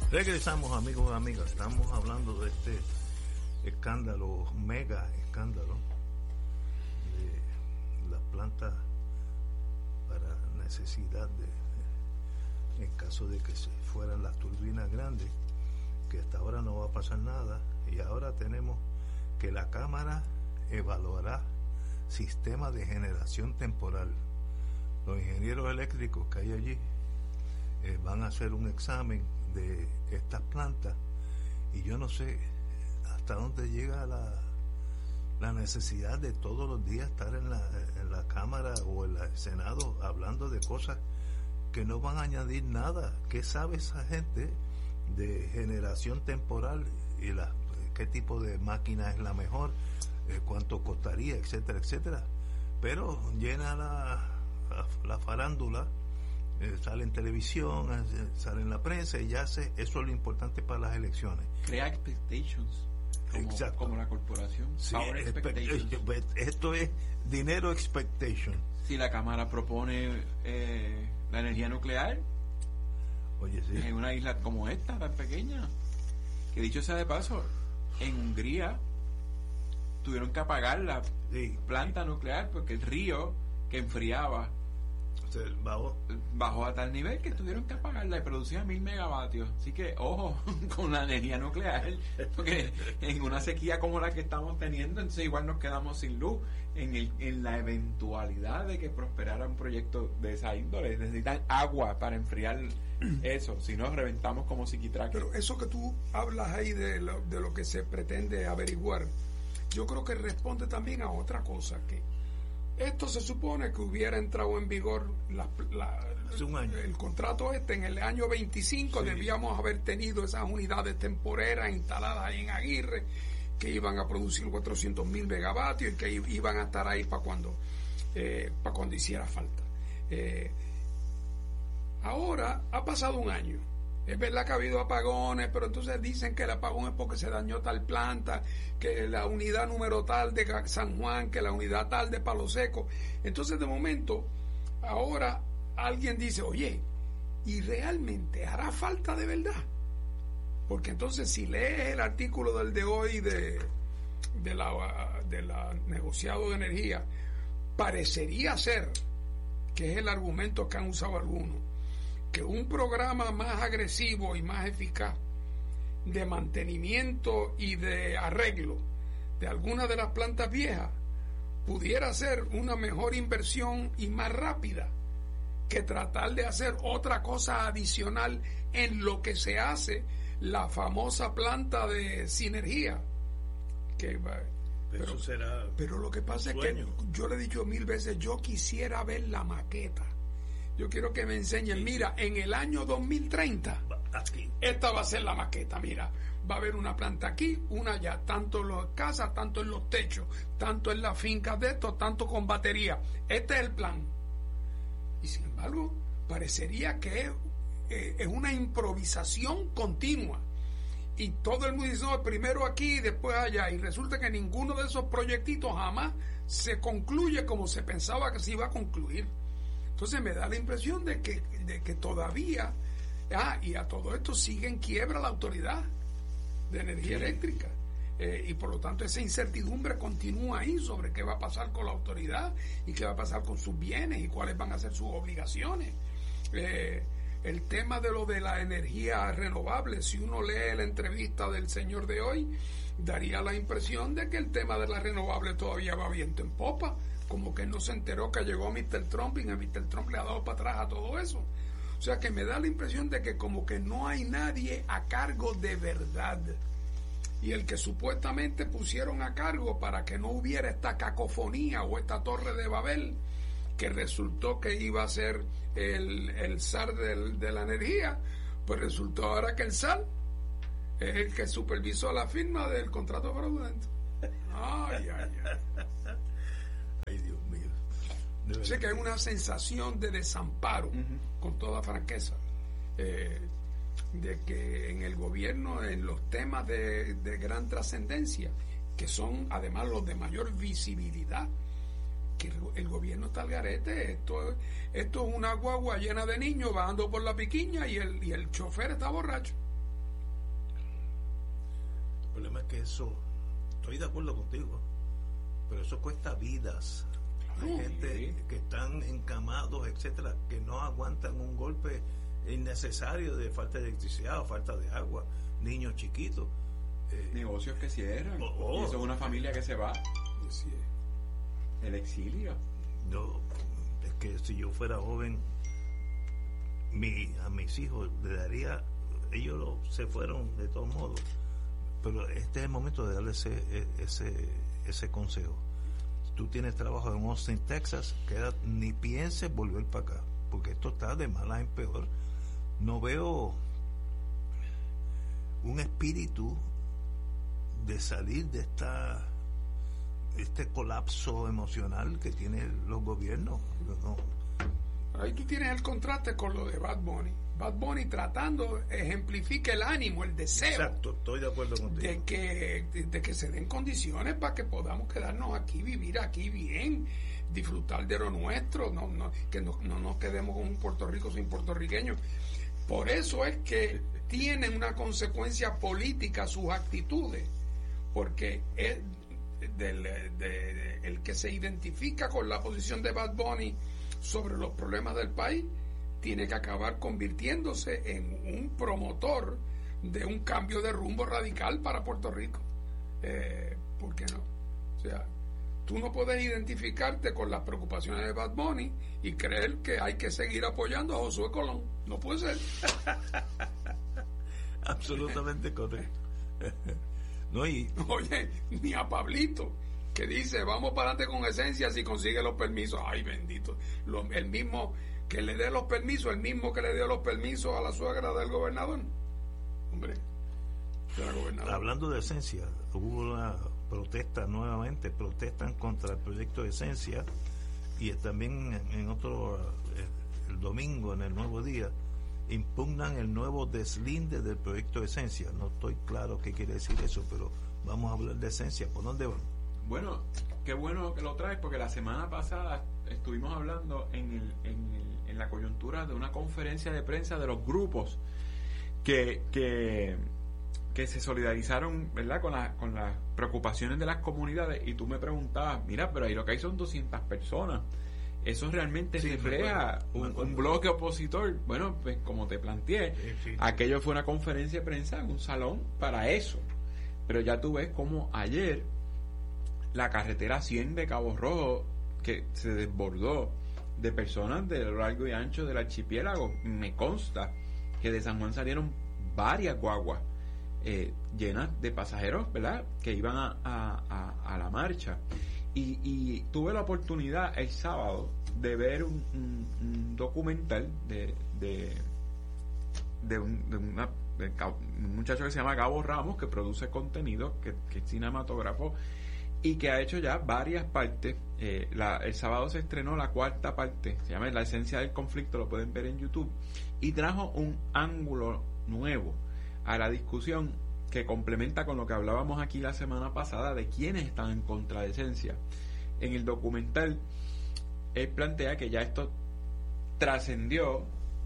Regresamos, amigos y amigas. Estamos hablando de este escándalo, mega escándalo, de las plantas para necesidad en caso de que se fueran las turbinas grandes, que hasta ahora no va a pasar nada. Y ahora tenemos que la Cámara evaluará sistema de generación temporal. Los ingenieros eléctricos que hay allí van a hacer un examen de estas plantas, y yo no sé hasta dónde llega la necesidad de todos los días estar en la Cámara o en el Senado hablando de cosas que no van a añadir nada. ¿Qué sabe esa gente de generación temporal y qué tipo de máquina es la mejor, cuánto costaría, etcétera, etcétera? Pero llena la farándula, sale en televisión, sale en la prensa, y ya eso es lo importante para las elecciones. Crea expectations, como la corporación. Sí, esto es dinero expectation. Si la Cámara propone la energía nuclear, oye, sí, en una isla como esta, tan pequeña, que dicho sea de paso, en Hungría tuvieron que apagar la planta nuclear porque el río que enfriaba bajó a tal nivel que tuvieron que apagarla y producía 1000 megavatios. Así que ojo con la energía nuclear, porque en una sequía como la que estamos teniendo, entonces igual nos quedamos sin luz en la eventualidad de que prosperara un proyecto de esa índole. Necesitan agua para enfriar eso, si no reventamos como psiquitraque. Pero eso que tú hablas ahí de lo que se pretende averiguar, yo creo que responde también a otra cosa, que esto se supone que hubiera entrado en vigor hace un año. El contrato en el año 25, sí. Debíamos haber tenido esas unidades temporeras instaladas ahí en Aguirre, que iban a producir 400.000 megavatios y que iban a estar ahí para cuando hiciera falta. Ahora ha pasado un año. Es verdad que ha habido apagones, pero entonces dicen que el apagón es porque se dañó tal planta, que la unidad número tal de San Juan, que la unidad tal de Palo Seco. Entonces, de momento, ahora alguien dice, oye, ¿y realmente hará falta de verdad? Porque entonces, si lees el artículo del de hoy de la negociado de energía, parecería ser, que es el argumento que han usado algunos, que un programa más agresivo y más eficaz de mantenimiento y de arreglo de algunas de las plantas viejas pudiera ser una mejor inversión y más rápida que tratar de hacer otra cosa adicional en lo que se hace la famosa planta de sinergia. Pero lo que pasa es que yo le he dicho 1000 veces, yo quisiera ver la maqueta. Yo quiero que me enseñen, mira, en el año 2030, esta va a ser la maqueta, mira, va a haber una planta aquí, una allá, tanto en las casas, tanto en los techos, tanto en las fincas de estos, tanto con batería. Este es el plan. Y sin embargo, parecería que es una improvisación continua. Y todo el mundo dice, no, primero aquí y después allá. Y resulta que ninguno de esos proyectitos jamás se concluye como se pensaba que se iba a concluir. Entonces me da la impresión de que todavía, y a todo esto sigue en quiebra la autoridad de energía eléctrica. Y por lo tanto esa incertidumbre continúa ahí sobre qué va a pasar con la autoridad y qué va a pasar con sus bienes y cuáles van a ser sus obligaciones. El tema de lo de la energía renovable, si uno lee la entrevista del señor de hoy, daría la impresión de que el tema de la renovable todavía va viento en popa, como que no se enteró que llegó Mr. Trump y que Mr. Trump le ha dado para atrás a todo eso. O sea que me da la impresión de que como que no hay nadie a cargo de verdad. Y el que supuestamente pusieron a cargo para que no hubiera esta cacofonía o esta torre de Babel, que resultó que iba a ser el zar de la energía, pues resultó ahora que el zar es el que supervisó la firma del contrato fraudulento. Ay. Ay, Dios mío. Sé que hay una sensación de desamparo, con toda franqueza, de que en el gobierno, en los temas de gran trascendencia, que son además los de mayor visibilidad, que el gobierno está al garete. Esto es una guagua llena de niños bajando por la piquiña y el chofer está borracho. El problema es que eso, estoy de acuerdo contigo, pero eso cuesta vidas. Hay gente que están encamados, etcétera, que no aguantan un golpe innecesario de falta de electricidad o falta de agua, niños chiquitos. Negocios que cierran. Y eso es una familia que se va. El exilio. No, es que si yo fuera joven, a mis hijos le daría, ellos se fueron de todos modos, pero este es el momento de darle ese consejo. Tú tienes trabajo en Austin, Texas, ni pienses volver para acá, porque esto está de malas en peor. No veo un espíritu de salir de este colapso emocional que tienen los gobiernos. No. Ahí tú tienes el contraste con lo de Bad Bunny. Bad Bunny tratando ejemplifica el ánimo, el deseo. Exacto, estoy de acuerdo contigo. De que se den condiciones para que podamos quedarnos aquí, vivir aquí bien, disfrutar de lo nuestro, que no nos quedemos con un Puerto Rico sin puertorriqueños. Por eso es que tienen una consecuencia política sus actitudes, porque el que se identifica con la posición de Bad Bunny sobre los problemas del país tiene que acabar convirtiéndose en un promotor de un cambio de rumbo radical para Puerto Rico. ¿Por qué no? O sea, tú no puedes identificarte con las preocupaciones de Bad Bunny y creer que hay que seguir apoyando a Josué Colón. No puede ser. Absolutamente correcto. No, oye, ni a Pablito, que dice vamos para adelante con Esencia si consigue los permisos. Ay, bendito. El mismo que le dé los permisos, el mismo que le dio los permisos a la suegra del gobernador. Hombre, era gobernador. Hablando de Esencia, hubo una protesta nuevamente, protestan contra el proyecto de Esencia, y también en otro, el domingo, en el Nuevo Día, impugnan el nuevo deslinde del proyecto de Esencia. No estoy claro qué quiere decir eso, pero vamos a hablar de Esencia. ¿Por dónde van? Bueno, qué bueno que lo traes, porque la semana pasada estuvimos hablando en la coyuntura de una conferencia de prensa de los grupos que se solidarizaron, ¿verdad?, con las preocupaciones de las comunidades, y tú me preguntabas, mira, pero ahí lo que hay son 200 personas. Eso realmente refleja un bloque opositor. Bueno, pues como te planteé, aquello fue una conferencia de prensa en un salón para eso. Pero ya tú ves como ayer la carretera 100 de Cabo Rojo, que se desbordó de personas de lo largo y ancho del archipiélago. Me consta que de San Juan salieron varias guaguas llenas de pasajeros, ¿verdad?, que iban a la marcha. Y tuve la oportunidad el sábado de ver un documental de un muchacho que se llama Gabo Ramos, que produce contenido, que es cinematógrafo y que ha hecho ya varias partes. El sábado se estrenó la cuarta parte, se llama La Esencia del Conflicto, lo pueden ver en YouTube, y trajo un ángulo nuevo a la discusión que complementa con lo que hablábamos aquí la semana pasada de quiénes están en contra de Esencia. En el documental él plantea que ya esto trascendió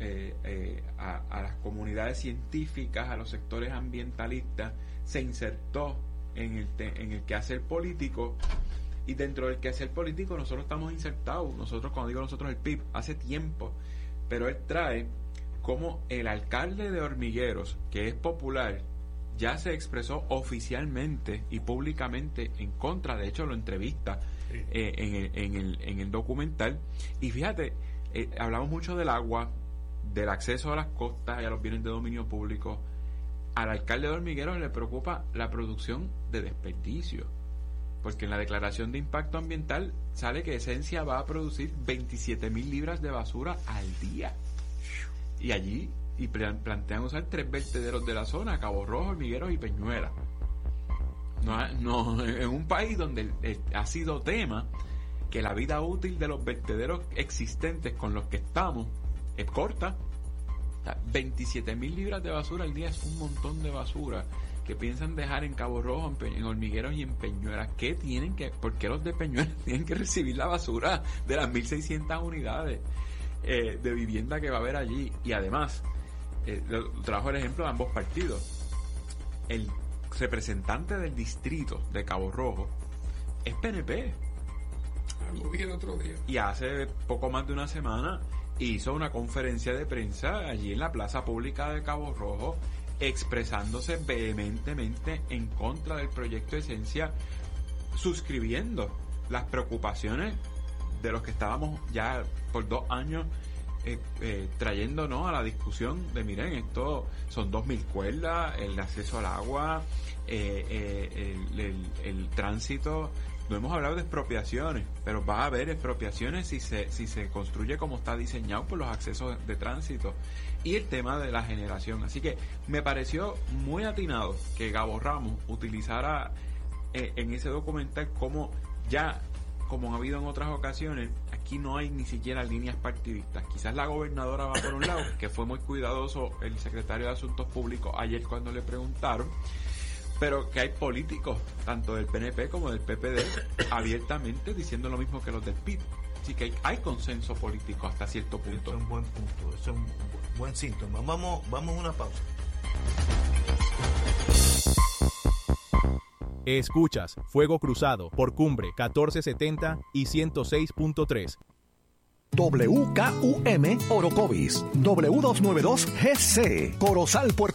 a las comunidades científicas, a los sectores ambientalistas, se insertó en el quehacer político, y dentro del quehacer político nosotros estamos insertados. Nosotros, cuando digo nosotros, el PIB, hace tiempo, pero él trae como el alcalde de Hormigueros, que es popular, ya se expresó oficialmente y públicamente en contra. De hecho lo entrevista en el documental, y fíjate, hablamos mucho del agua, del acceso a las costas y a los bienes de dominio público. Al alcalde de Hormigueros le preocupa la producción de desperdicio, porque en la declaración de impacto ambiental sale que Esencia va a producir 27,000 libras de basura al día, y allí plantean usar 3 vertederos de la zona: Cabo Rojo, Hormigueros y Peñuela. No, en un país donde ha sido tema que la vida útil de los vertederos existentes con los que estamos es corta. 27,000 libras de basura al día es un montón de basura que piensan dejar en Cabo Rojo, en Hormigueros y en Peñuela. ¿Por qué los de Peñuela tienen que recibir la basura de las 1,600 unidades de vivienda que va a haber allí? Y además, trajo el ejemplo de ambos partidos. representante del distrito de Cabo Rojo es PNP. Lo vi el otro día. Y hace poco más de una semana hizo una conferencia de prensa allí en la plaza pública de Cabo Rojo, expresándose vehementemente en contra del proyecto Esencia, suscribiendo las preocupaciones de los que estábamos ya por 2 años trayéndonos a la discusión de, miren, esto son 2.000 cuerdas, el acceso al agua, el tránsito. No hemos hablado de expropiaciones, pero va a haber expropiaciones si se construye como está diseñado por los accesos de tránsito, y el tema de la generación. Así que me pareció muy atinado que Gabo Ramos utilizara en ese documental, como ha habido en otras ocasiones, aquí no hay ni siquiera líneas partidistas. Quizás la gobernadora va por un lado, que fue muy cuidadoso el secretario de Asuntos Públicos ayer cuando le preguntaron, pero que hay políticos, tanto del PNP como del PPD, abiertamente diciendo lo mismo que los del PIB. Así que hay consenso político hasta cierto punto. Eso es un buen punto, eso es un buen síntoma. Vamos a una pausa. Escuchas Fuego Cruzado por Cumbre 1470 y 106.3. WKUM Orocovis, W292 GC, Corozal, Puerto